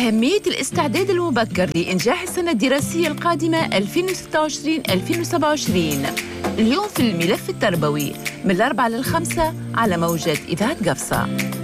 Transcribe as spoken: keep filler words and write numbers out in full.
أهمية الاستعداد المبكر لإنجاح السنة الدراسية القادمة ألفين وستة وعشرين ألفين وسبعة وعشرين. اليوم في الملف التربوي من الأربعة للخمسة على موجة إذاعة قفصة.